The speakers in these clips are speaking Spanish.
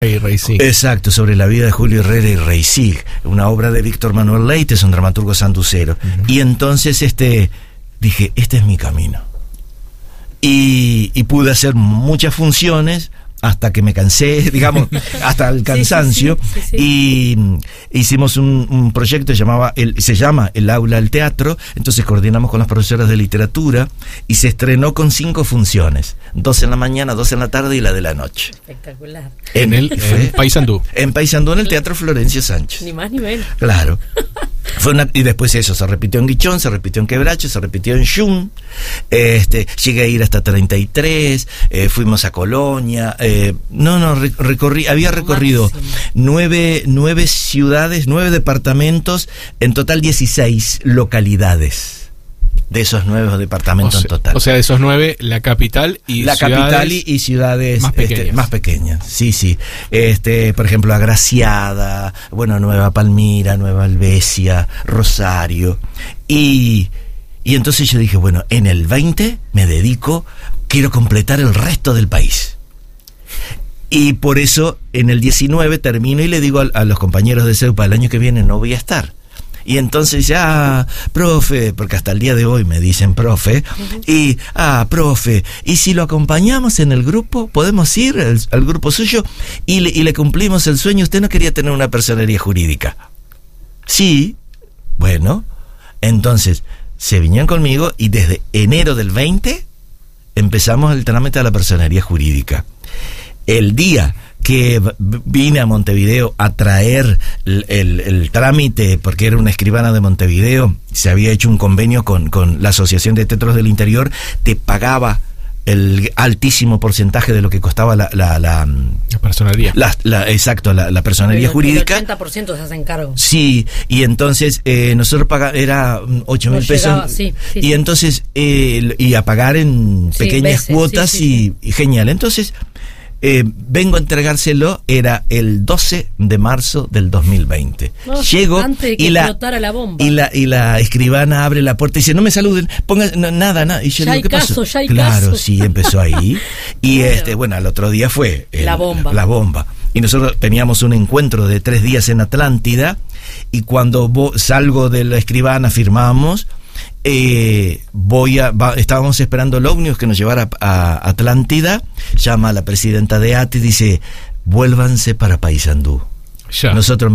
Reisig. Exacto, sobre la vida de Julio Herrera y Reisig, una obra de Víctor Manuel Leites, un dramaturgo sanducero. Y entonces dije, este es mi camino. Y pude hacer muchas funciones hasta que me cansé, digamos, hasta el cansancio. Sí. Y hicimos un proyecto se llama El Aula al Teatro. Entonces coordinamos con las profesoras de literatura y se estrenó con 5 funciones, 2 en la mañana, 2 en la tarde y la de la noche. Espectacular. En Paysandú. En Paysandú, en el Teatro Florencio Sánchez. Ni más ni menos. Claro. Y después eso se repitió en Guichón, se repitió en Quebracho, se repitió en Yum. Llegué a ir hasta 33, fuimos a Colonia. Había recorrido 9 ciudades, 9 departamentos, en total 16 localidades. De esos 9 departamentos en total. O sea, de esos 9, la capital y ciudades más pequeñas. Sí. Por ejemplo, Agraciada, Nueva Palmira, Nueva Albesia, Rosario. Y entonces yo dije, en el 20 me dedico, quiero completar el resto del país. Y por eso en el 19 termino y le digo a los compañeros de CEUPA, el año que viene no voy a estar. Y entonces dice, profe, porque hasta el día de hoy me dicen profe, profe, y si lo acompañamos en el grupo, podemos ir al grupo suyo y le cumplimos el sueño. Usted no quería tener una personería jurídica. Sí, entonces se vinieron conmigo y desde enero del 20 empezamos el trámite de la personería jurídica. El día que vine a Montevideo a traer el trámite, porque era una escribana de Montevideo, se había hecho un convenio con la Asociación de Teatros del Interior, te pagaba el altísimo porcentaje de lo que costaba la personería. La personería jurídica. El 80% se hacen cargo. Sí, y entonces nosotros pagábamos, era 8.000 pesos. Y entonces, y a pagar en pequeñas cuotas y genial. Entonces, vengo a entregárselo, era el 12 de marzo del 2020. Llego antes de que explotara la bomba. Y la escribana abre la puerta y dice, no me saluden, nada. Y yo ya digo, ¿qué pasó? Claro, caso. Sí, empezó ahí. Y al otro día fue la bomba. Y nosotros teníamos un encuentro de 3 días en Atlántida, y cuando salgo de la escribana, firmamos. Estábamos esperando el ómnibus que nos llevara a Atlántida. Llama a la presidenta de ATE y dice, vuélvanse para Paysandú. Ya. Nosotros,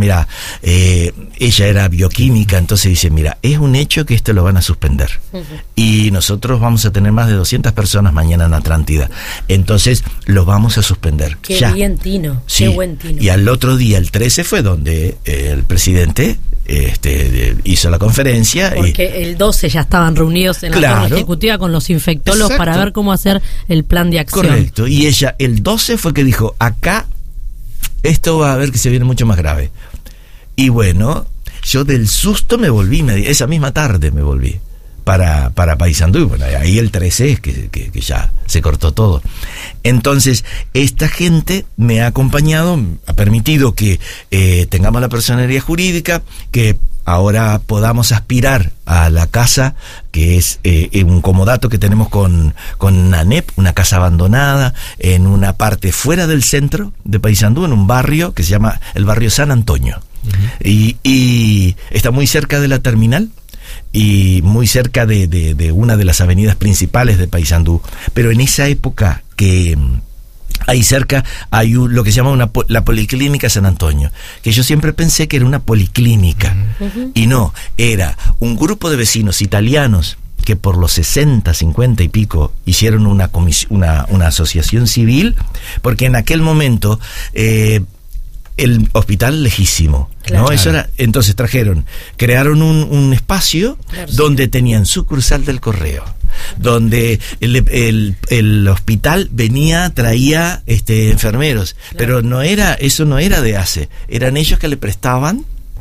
ella era bioquímica, entonces dice, es un hecho que esto lo van a suspender. Y nosotros vamos a tener más de 200 personas mañana en Atlántida. Entonces, lo vamos a suspender. Qué bien, Tino. Sí. Qué buen Tino. Y al otro día, el 13, fue donde el presidente hizo la conferencia. Porque el 12 ya estaban reunidos en la Junta Ejecutiva con los infectólogos. Exacto. Para ver cómo hacer el plan de acción. Correcto. Y ella, el 12 fue que dijo, acá esto va a ver que se viene mucho más grave. Y yo del susto me volví, esa misma tarde me volví para Paysandú. Y ahí el 13 es que ya se cortó todo. Entonces, esta gente me ha acompañado, ha permitido que tengamos la personería jurídica, que ahora podamos aspirar a la casa, que es un comodato que tenemos con ANEP, una casa abandonada, en una parte fuera del centro de Paysandú, en un barrio que se llama el barrio San Antonio. Y está muy cerca de la terminal y muy cerca de una de las avenidas principales de Paysandú. Pero en esa época que ahí cerca hay lo que se llama la Policlínica San Antonio, que yo siempre pensé que era una policlínica, y no, era un grupo de vecinos italianos que por los 60, 50 y pico hicieron una asociación civil, porque en aquel momento el hospital lejísimo, ¿no? Eso era, entonces crearon un espacio donde tenían sucursal del correo, donde el hospital traía enfermeros, pero eso no era de ACE, eran ellos que le prestaban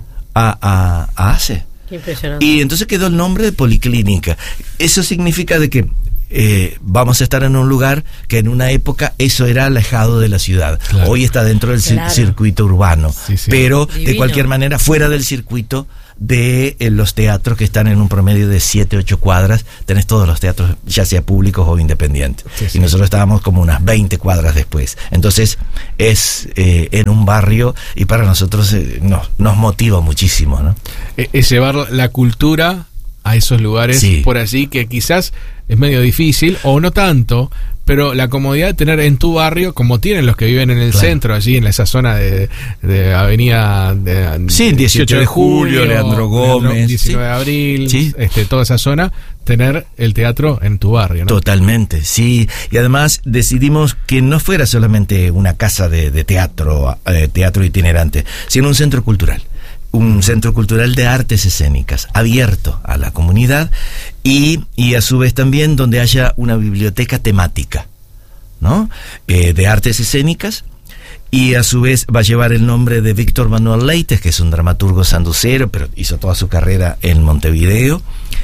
a ACE. Qué impresionante. Y entonces quedó el nombre de Policlínica. Eso significa de que vamos a estar en un lugar que en una época eso era alejado de la ciudad. Claro. Hoy está dentro del circuito urbano, pero divino. De cualquier manera fuera del circuito de los teatros que están en un promedio de 7-8 cuadras, tenés todos los teatros, ya sea públicos o independientes. Y nosotros estábamos como unas 20 cuadras después. Entonces es en un barrio, y para nosotros nos motiva muchísimo, ¿no? Es llevar la cultura a esos lugares por allí, que quizás es medio difícil o no tanto, pero la comodidad de tener en tu barrio, como tienen los que viven en el centro, allí en esa zona de avenida 18 de julio, Leandro Gómez, 19 de abril, toda esa zona, tener el teatro en tu barrio, ¿no? Totalmente, sí. Y además decidimos que no fuera solamente una casa de teatro itinerante, sino un centro cultural. Un centro cultural de artes escénicas, abierto a la comunidad y a su vez también donde haya una biblioteca temática, ¿no? De artes escénicas, y a su vez va a llevar el nombre de Víctor Manuel Leites, que es un dramaturgo sanducero, pero hizo toda su carrera en Montevideo,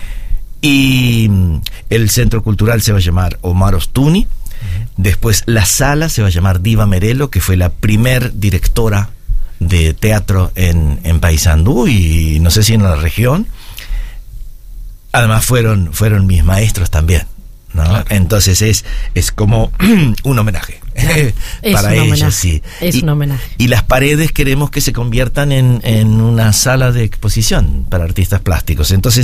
y el centro cultural se va a llamar Omar Ostuni. Después la sala se va a llamar Diva Merelo, que fue la primer directora de teatro en Paysandú y no sé si en la región. Además fueron mis maestros también, ¿no? Claro. Entonces es como un homenaje. Para ellos, sí. Es un homenaje. Y las paredes queremos que se conviertan en una sala de exposición para artistas plásticos. Entonces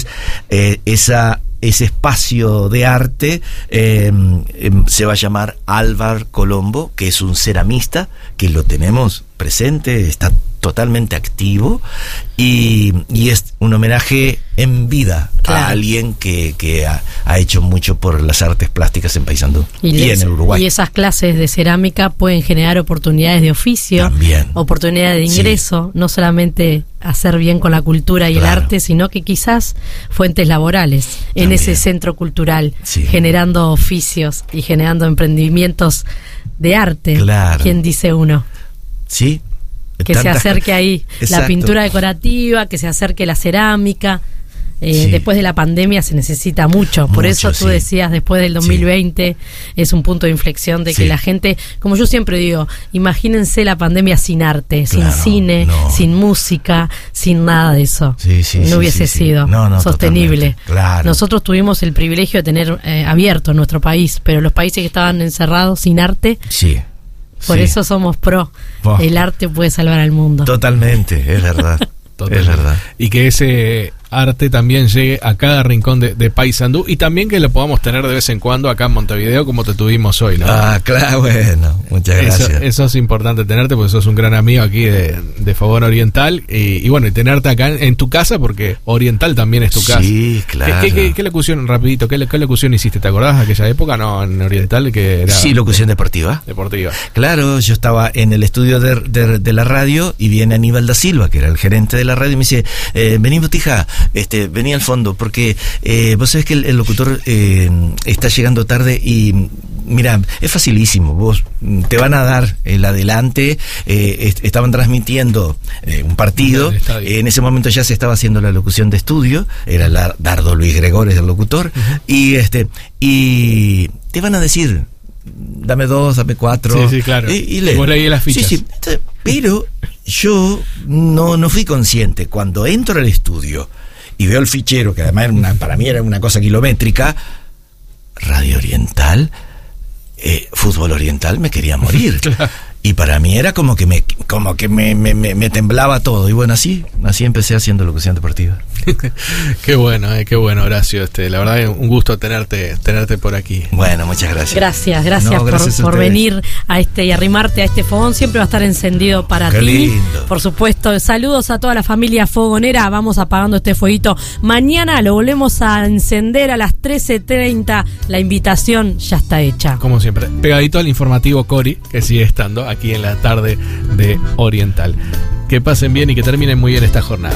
ese espacio de arte se va a llamar Álvar Colombo, que es un ceramista que lo tenemos presente, está totalmente activo, y es un homenaje en vida a alguien que ha hecho mucho por las artes plásticas en Paysandú y en el Uruguay. Y esas clases de cerámica pueden generar oportunidades de oficio, también oportunidades de ingreso, no solamente hacer bien con la cultura y el arte, sino que quizás fuentes laborales en ese centro cultural, generando oficios y generando emprendimientos de arte. ¿Quién dice uno? Sí. Que se acerque ahí la pintura decorativa, que se acerque la cerámica. Después de la pandemia se necesita mucho, por eso tú decías, después del 2020 es un punto de inflexión de que la gente, como yo siempre digo, imagínense la pandemia sin arte, sin cine, sin música, sin nada de eso. No hubiese sido sostenible. Nosotros tuvimos el privilegio de tener abierto nuestro país, pero los países que estaban encerrados sin arte, por eso somos pro. El arte puede salvar al mundo. Totalmente, es verdad. Es verdad. Y que ese arte también llegue a cada rincón de Paysandú, y también que lo podamos tener de vez en cuando acá en Montevideo, como te tuvimos hoy, ¿no? Claro, bueno, muchas gracias. Eso es importante tenerte, porque sos un gran amigo aquí de Fogón Oriental, y bueno, y tenerte acá en tu casa, porque Oriental también es tu casa. Sí, claro. ¿Qué locución, rapidito, qué locución hiciste? ¿Te acordás de aquella época? No, en Oriental, que era... Sí, locución deportiva. Claro, yo estaba en el estudio de la radio y viene Aníbal da Silva, que era el gerente de la radio, y me dice, vení, Botija, vení al fondo, porque vos sabés que el locutor está llegando tarde y mira, es facilísimo, vos te van a dar el adelante, estaban transmitiendo un partido, en ese momento ya se estaba haciendo la locución de estudio, era Dardo Luis Gregores el locutor, y te van a decir, dame 2, dame 4. Sí, claro. Y vos leí las fichas. Sí. Pero yo no fui consciente. Cuando entro al estudio y veo el fichero, que además para mí era una cosa kilométrica, Radio Oriental, Fútbol Oriental, me quería morir. Claro. Y para mí era como que me temblaba todo. Y bueno, así empecé haciendo locución deportiva. Qué bueno, Horacio. La verdad es un gusto tenerte por aquí. Bueno, muchas gracias. Gracias por venir y arrimarte a este fogón. Siempre va a estar encendido para ti. Lindo. Por supuesto, saludos a toda la familia fogonera. Vamos apagando este fueguito. Mañana lo volvemos a encender a las 13:30. La invitación ya está hecha. Como siempre, pegadito al informativo Cori, que sigue estando aquí en la tarde de Oriental. Que pasen bien y que terminen muy bien esta jornada.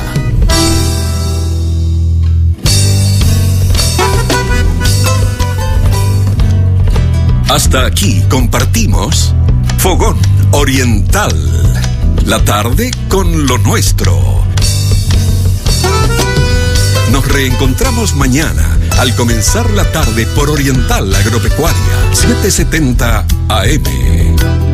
Hasta aquí compartimos Fogón Oriental, la tarde con lo nuestro. Nos reencontramos mañana al comenzar la tarde por Oriental Agropecuaria, 770 AM.